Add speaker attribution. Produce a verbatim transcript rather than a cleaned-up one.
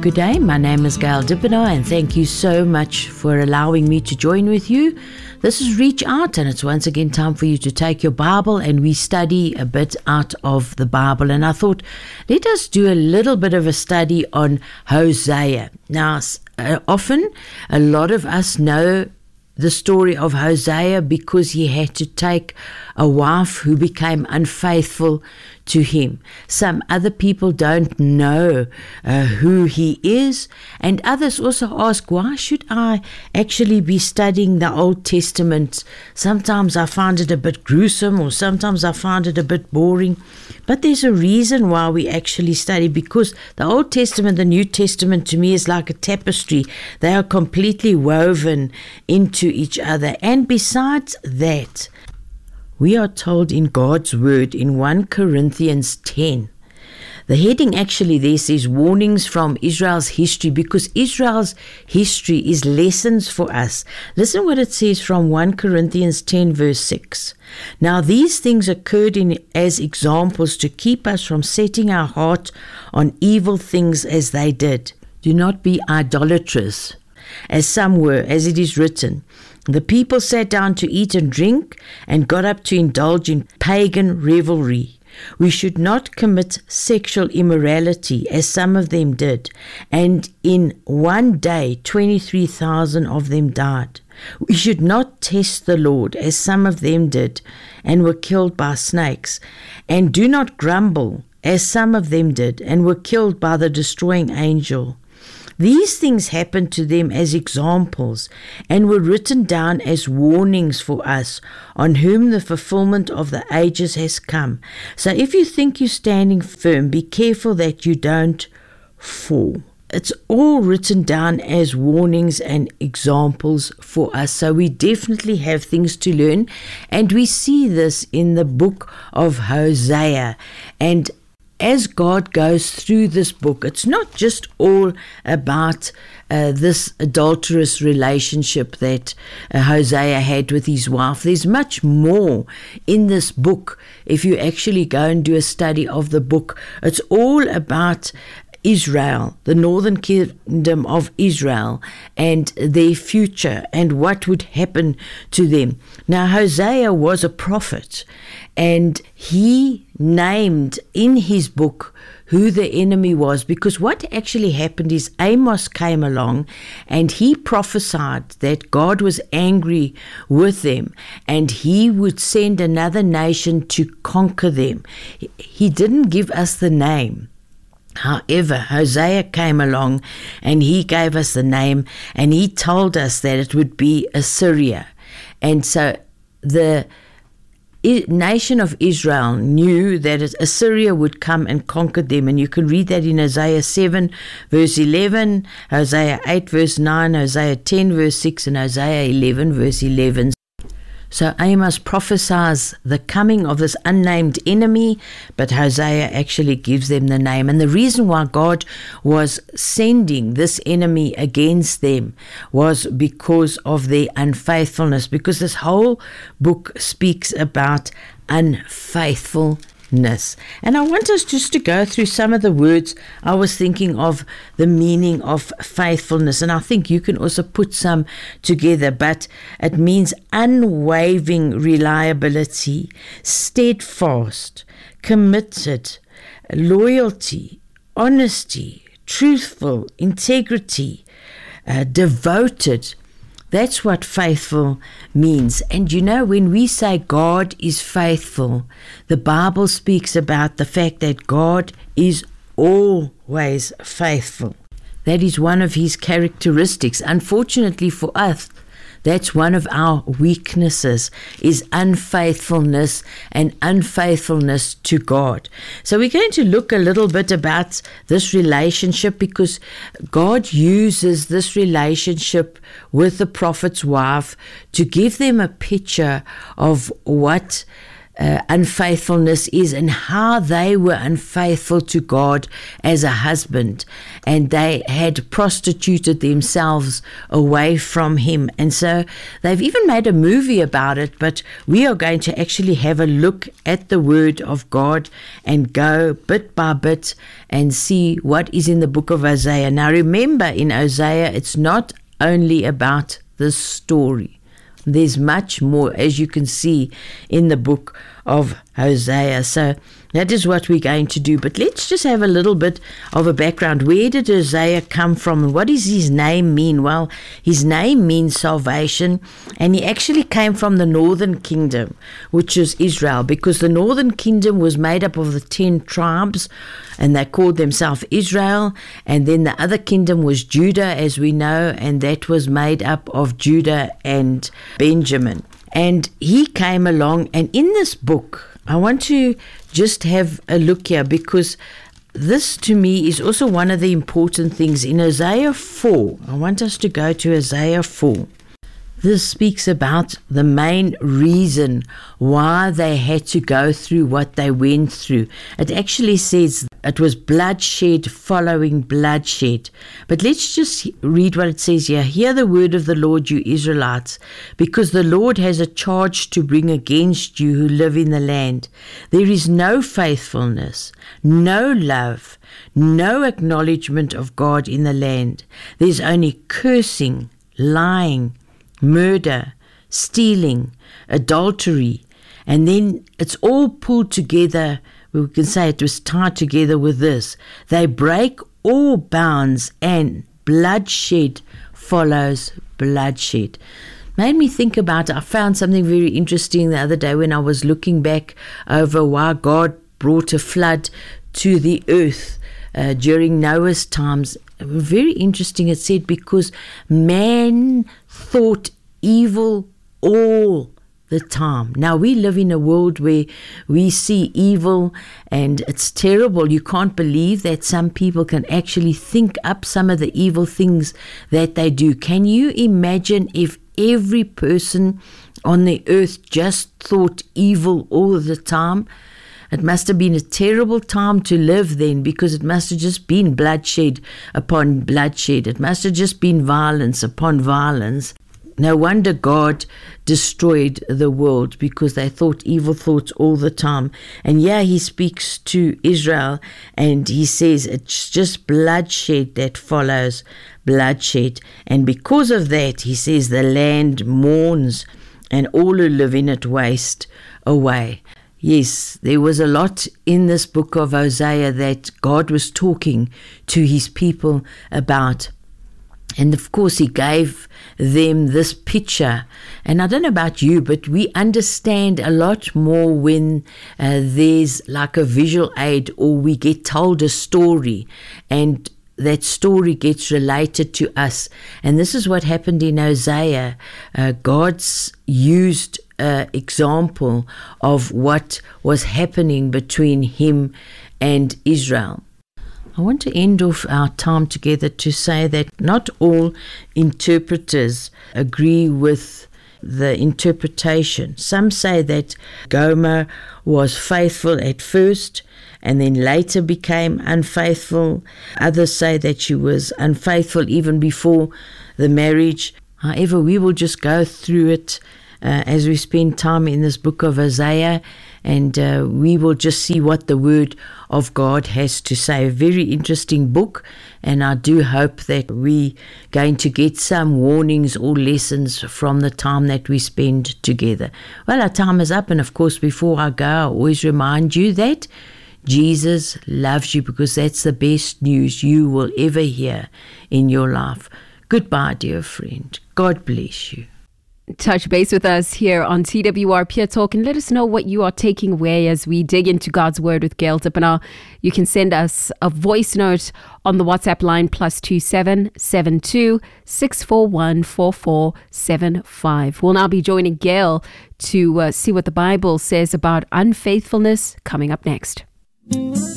Speaker 1: Good day, my name is Gail Dippenaar and thank you so much for allowing me to join with you. This is Reach Out and it's once again time for you to take your Bible and we study a bit out of the Bible. And I thought, let us do a little bit of a study on Hosea. Now, uh, often a lot of us know the story of Hosea because he had to take a wife who became unfaithful to him. Some other people don't know uh, who he is, and others also ask, why should I actually be studying the Old Testament? Sometimes I find it a bit gruesome, or sometimes I find it a bit boring, but there's a reason why we actually study, because the Old Testament, the New Testament to me is like a tapestry. They are completely woven into each other. And besides that, we are told in God's word in First Corinthians ten. The heading actually there says warnings from Israel's history, because Israel's history is lessons for us. Listen what it says from First Corinthians ten verse six. Now these things occurred in as examples to keep us from setting our heart on evil things as they did. Do not be idolatrous, as some were, as it is written. The people sat down to eat and drink and got up to indulge in pagan revelry. We should not commit sexual immorality, as some of them did, and in one day twenty-three thousand of them died. We should not test the Lord, as some of them did, and were killed by snakes. And do not grumble, as some of them did, and were killed by the destroying angel. These things happened to them as examples and were written down as warnings for us, on whom the fulfillment of the ages has come. So if you think you're standing firm, be careful that you don't fall. It's all written down as warnings and examples for us. So we definitely have things to learn. And we see this in the book of Hosea. And as God goes through this book, it's not just all about uh, this adulterous relationship that uh, Hosea had with his wife. There's much more in this book. If you actually go and do a study of the book, it's all about Israel, the northern kingdom of Israel, and their future and what would happen to them. Now, Hosea was a prophet, and he named in his book who the enemy was, because what actually happened is Amos came along and he prophesied that God was angry with them and he would send another nation to conquer them. He didn't give us the name. However, Hosea came along and he gave us the name, and he told us that it would be Assyria. And so the nation of Israel knew that Assyria would come and conquer them. And you can read that in Hosea seven verse eleven, Hosea eight verse nine, Hosea ten verse six, and Hosea eleven verse eleven. So Amos prophesies the coming of this unnamed enemy, but Hosea actually gives them the name. And the reason why God was sending this enemy against them was because of their unfaithfulness, because this whole book speaks about unfaithfulness. And I want us just to go through some of the words. I was thinking of the meaning of faithfulness, and I think you can also put some together, but it means unwavering reliability, steadfast, committed, loyalty, honesty, truthful, integrity, uh, devoted. That's what faithful means. And you know, when we say God is faithful, the Bible speaks about the fact that God is always faithful. That is one of his characteristics. Unfortunately for us, that's one of our weaknesses, is unfaithfulness and unfaithfulness to God. So we're going to look a little bit about this relationship, because God uses this relationship with the prophet's wife to give them a picture of what uh, unfaithfulness is and how they were unfaithful to God as a husband, and they had prostituted themselves away from him. And so they've even made a movie about it, but we are going to actually have a look at the Word of God and go bit by bit and see what is in the book of Hosea. Now remember, in Hosea, it's not only about this story. There's much more, as you can see in the book of Hosea. So that is what we're going to do. But let's just have a little bit of a background. Where did Hosea come from, and what does his name mean? Well, his name means salvation, and he actually came from the northern kingdom, which is Israel, because the northern kingdom was made up of the ten tribes, and they called themselves Israel. And then the other kingdom was Judah, as we know, and that was made up of Judah and Benjamin. And he came along, and in this book, I want to just have a look here, because this to me is also one of the important things. In Hosea four, I want us to go to Hosea four. This speaks about the main reason why they had to go through what they went through. It actually says it was bloodshed following bloodshed. But let's just read what it says here. Hear the word of the Lord, you Israelites, because the Lord has a charge to bring against you who live in the land. There is no faithfulness, no love, no acknowledgement of God in the land. There's only cursing, lying, murder, stealing, adultery, and then it's all pulled together. We can say it was tied together with this. They break all bounds, and bloodshed follows bloodshed. Made me think about, I found something very interesting the other day when I was looking back over why God brought a flood to the earth uh, during Noah's times. Very interesting. It said because man thought evil all the time. Now we live in a world where we see evil and it's terrible. You can't believe that some people can actually think up some of the evil things that they do. Can you imagine if every person on the earth just thought evil all the time? It must have been a terrible time to live then, because it must have just been bloodshed upon bloodshed. It must have just been violence upon violence. No wonder God destroyed the world, because they thought evil thoughts all the time. And yeah, he speaks to Israel and he says it's just bloodshed that follows bloodshed. And because of that, he says the land mourns and all who live in it waste away. Yes, there was a lot in this book of Hosea that God was talking to his people about. And of course, he gave them this picture. And I don't know about you, but we understand a lot more when uh, there's like a visual aid, or we get told a story and that story gets related to us. And this is what happened in Hosea. Uh, God's used uh, example of what was happening between him and Israel. I want to end off our time together to say that not all interpreters agree with the interpretation. Some say that Gomer was faithful at first and then later became unfaithful. Others say that she was unfaithful even before the marriage. However, we will just go through it uh, as we spend time in this book of Hosea, and uh, we will just see what the Word of God has to say. A very interesting book, and I do hope that we're going to get some warnings or lessons from the time that we spend together. Well, our time is up, and of course, before I go, I always remind you that Jesus loves you, because that's the best news you will ever hear in your life. Goodbye, dear friend. God bless you.
Speaker 2: Touch base with us here on T W R Peer Talk and let us know what you are taking away as we dig into God's Word with Gail Dippenaar. You can send us a voice note on the WhatsApp line plus two seven seven two six four one four four seven five. We'll now be joining Gail to uh, see what the Bible says about unfaithfulness coming up next.